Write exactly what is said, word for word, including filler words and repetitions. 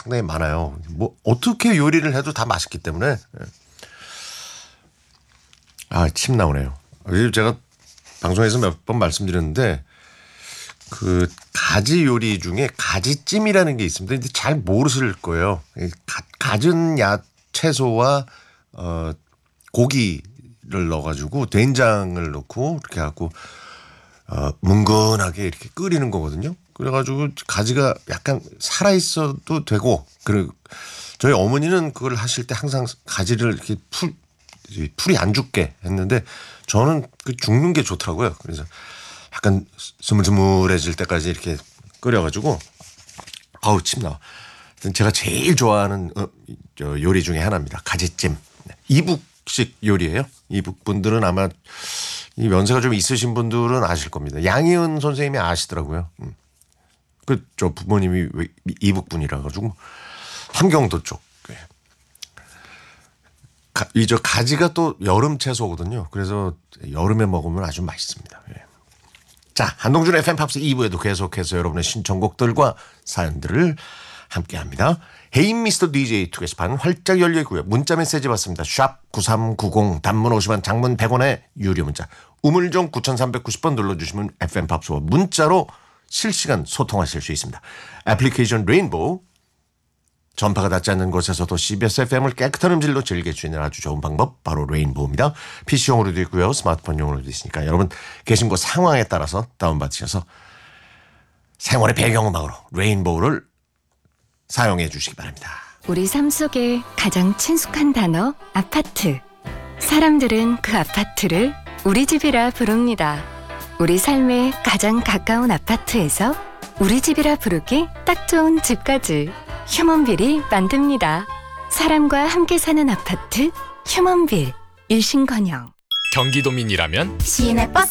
상당히 많아요. 뭐 어떻게 요리를 해도 다 맛있기 때문에. 아, 침 나오네요. 제가 방송에서 몇 번 말씀드렸는데 그 가지 요리 중에 가지찜이라는 게 있습니다. 근데 잘 모르실 거예요. 가, 가진 야 채소와 어, 고기를 넣어가지고 된장을 넣고 이렇게 하고 어, 뭉근하게 이렇게 끓이는 거거든요. 그래가지고 가지가 약간 살아 있어도 되고, 그리고 저희 어머니는 그걸 하실 때 항상 가지를 이렇게 풀 풀이 안 죽게 했는데 저는 그 죽는 게 좋더라고요. 그래서 약간 스물스물해질 때까지 이렇게 끓여가지고 아우 침 나와. 제가 제일 좋아하는 어, 요리 중에 하나입니다. 가지찜. 이북식 요리예요. 이북 분들은 아마 이 연세가 좀 있으신 분들은 아실 겁니다. 양희은 선생님이 아시더라고요. 음. 그 저 부모님이 이북 분이라 가지고 함경도 쪽. 가, 이저 가지가 또 여름 채소거든요. 그래서 여름에 먹으면 아주 맛있습니다. 예. 자, 한동준 에프엠 팝스 이 부에도 계속해서 여러분의 신청곡들과 사연들을 함께합니다. 헤인 미스터 디제이 투 게시판 활짝 열려 있고요. 문자 메시지 받습니다. 샵 구삼구공 단문 오십 원 장문 백 원의 유료 문자 우물정 구삼구공 번 눌러주시면 에프엠 팝스와 문자로 실시간 소통하실 수 있습니다. 애플리케이션 레인보우 전파가 닿지 않는 곳에서도 씨비에스 에프엠을 깨끗한 음질로 즐길 수 있는 아주 좋은 방법 바로 레인보우입니다. 피씨용으로도 있고요. 스마트폰용으로도 있으니까 여러분 계신 곳 상황에 따라서 다운받으셔서 생활의 배경음악으로 레인보우를 사용해 주시기 바랍니다. 우리 삶 속에 가장 친숙한 단어 아파트. 사람들은 그 아파트를 우리 집이라 부릅니다. 우리 삶에 가장 가까운 아파트에서 우리 집이라 부르기 딱 좋은 집까지 휴먼빌이 만듭니다. 사람과 함께 사는 아파트 휴먼빌. 일신건영. 경기도민이라면 시내버스,